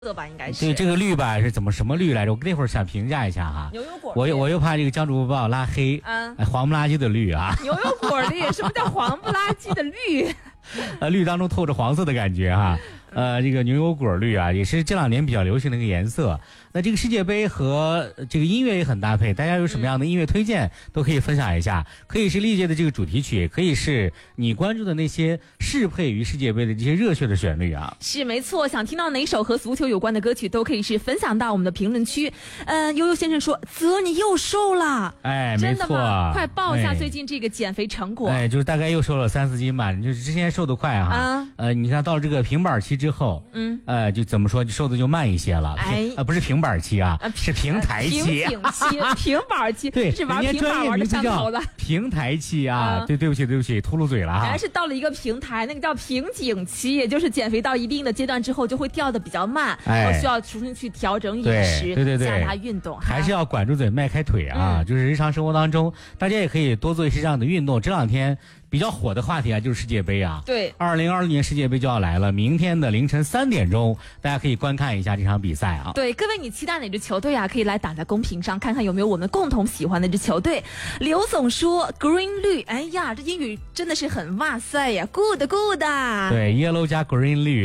的吧，应该是。 对，这个绿吧是什么绿来着？我那会儿想评价一下哈。 牛油果。 我又怕这个江主播把我拉黑。黄不拉几的绿啊。 牛油果绿，什么叫黄不拉几的绿？ 绿当中透着黄色的感觉哈。这个牛油果绿啊，也是这2年比较流行的一个颜色。那这个世界杯和这个音乐也很搭配，大家有什么样的音乐推荐都可以分享一下，可以是历届的这个主题曲，也可以是你关注的那些适配于世界杯的这些热血的旋律啊。 是没错，想听到哪首和足球有关的歌曲都可以是分享到我们的评论区。悠悠先生说，泽你又瘦了， 哎， 真的吗？ 没错， 快报一下最近这个减肥成果。 就是大概又瘦了3-4斤吧，就是之前瘦得快哈。你看到了这个平板期之后，就怎么说，就瘦的就慢一些了。不是平板期啊，是平台期。 平板期， 对， 是玩平板玩的上头了。 平台期啊，对不起，秃噜嘴了哈。 还是到了一个平台，那个叫瓶颈期，也就是减肥到一定的阶段之后就会掉的比较慢，然后需要重新去调整饮食， 对， 加大运动， 还是要管住嘴，迈开腿啊。就是日常生活当中，大家也可以多做一些这样的运动。这2天比较火的话题啊，就是世界杯啊。 对 ，2026年世界杯就要来了，明天的凌晨3点钟，大家可以观看一下这场比赛啊。 对，各位，你期待哪支球队啊？可以来打在公屏上，看看有没有我们共同喜欢的这支球队。刘总说 Green 绿，哎呀，这英语真的是很哇塞呀 ，good。 对 ，Yellow 加 Green 绿，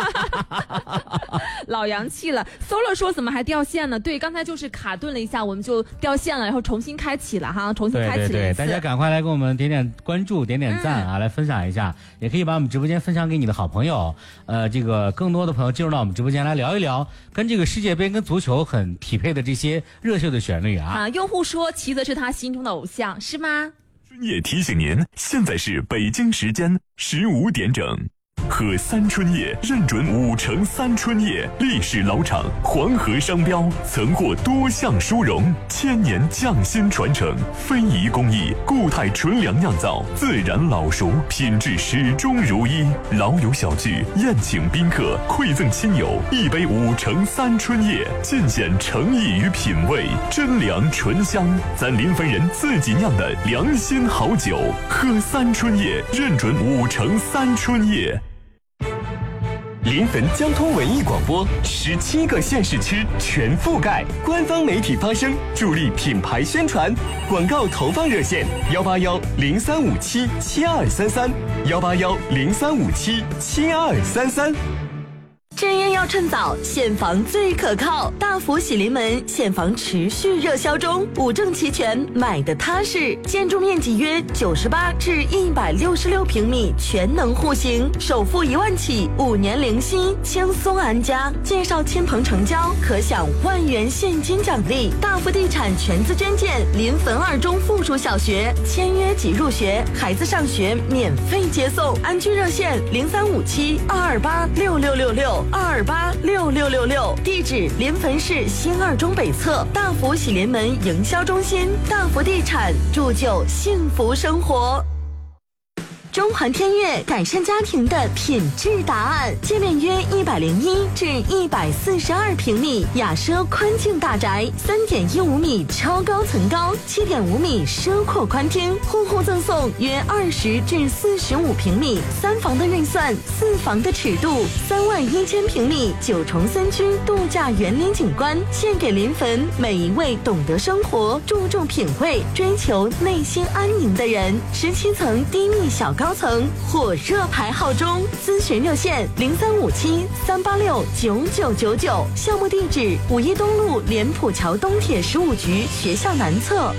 老洋气了。Solo 说怎么还掉线呢？对，刚才就是卡顿了一下，我们就掉线了，然后重新开启了哈，重新开启了一次。 对，大家赶快来给我们点点关注，点点赞啊，来分享一下，也可以把我们直播间分享给你的好朋友。这个更多的朋友进入到我们直播间来聊一聊，跟这个世界杯跟足球很匹配的这些热血的旋律啊。 用户说齐泽是他心中的偶像，是吗？ 专业提醒您，现在是北京时间15点整。喝三春叶认准5乘3春叶，历史老厂，黄河商标，曾获多项殊荣，千年匠心传承，非遗工艺，固态纯粮酿造，自然老熟，品质始终如一。老友小聚，宴请宾客，馈赠亲友，一杯5乘3春叶，尽显诚意与品味，真粮醇香，咱临汾人自己酿的良心好酒。喝三春叶认准5乘3春叶。临汾交通文艺广播17个县市区全覆盖，官方媒体发声，助力品牌宣传。广告投放热线18103577233，18103577233。 正烟要趁早，现房最可靠。大福喜临门，现房持续热销中，5证齐全，买的踏实。建筑面积约98至166平米，全能户型，首付1万起，5年零息，轻松安家。介绍亲朋成交，可享1万元现金奖励。大福地产全资捐建临汾2中附属小学，签约即入学，孩子上学免费接送。安居热线0357-228-6666。228-6666，地址临汾市新2中北侧大福喜临门营销中心。大福地产，铸就幸福生活。中环天悦改善家庭的品质答案，界面约101至142平米，雅奢宽境大宅，3.15米超高层高，7.5米奢阔宽厅，户户赠送约20至45平米，3房的预算，4房的尺度，31000平米9重3区度假园林景观，献给临汾每一位懂得生活、注重品味、追求内心安宁的人。17层低密小高层火热排号中，咨询热线0357-386-9999，项目地址5一东路莲浦桥东铁15局学校南侧。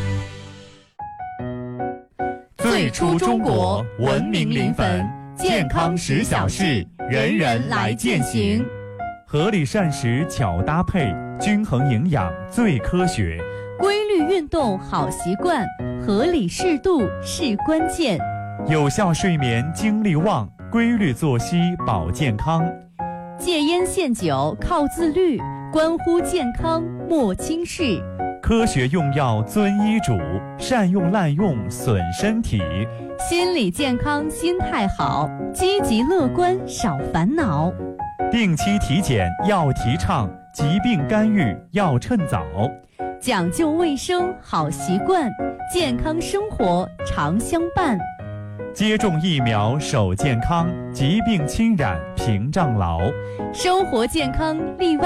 最初中国，文明临汾，健康10小事，人人来践行。 合理膳食巧搭配，均衡营养最科学。 规律运动好习惯，合理适度是关键。 有效睡眠精力旺，规律作息保健康。 戒烟限酒靠自律，关乎健康莫轻视。 科学用药遵医嘱，善用滥用损身体。 心理健康心态好，积极乐观少烦恼。 定期体检要提倡，疾病干预要趁早。 讲究卫生好习惯，健康生活常相伴。 接种疫苗守健康，疾病侵染屏障牢。 生活健康例外。